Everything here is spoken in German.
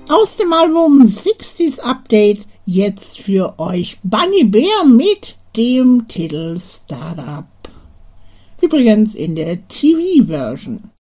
Aus dem Album 60s Update jetzt für euch Bunny Bear mit dem Titel Startup. Übrigens in der TV-Version.